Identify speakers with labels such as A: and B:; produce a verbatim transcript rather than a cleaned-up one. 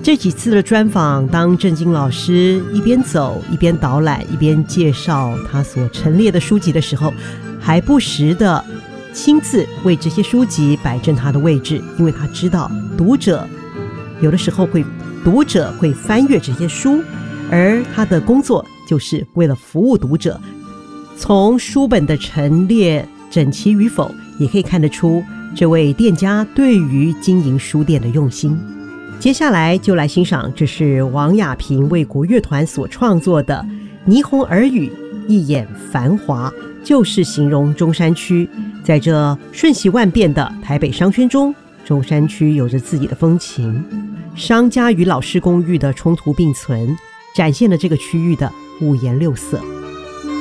A: 这几次的专访，当正经老师一边走一边导览一边介绍他所陈列的书籍的时候，还不时的亲自为这些书籍摆正他的位置，因为他知道读者有的时候会读者会翻阅这些书，而他的工作就是为了服务读者。从书本的陈列整齐与否，也可以看得出这位店家对于经营书店的用心。接下来就来欣赏，这是王亚平为国乐团所创作的《霓虹耳语》，一眼繁华，就是形容中山区。在这瞬息万变的台北商圈中，中山区有着自己的风情，商家与老式公寓的冲突并存，展现了这个区域的五颜六色。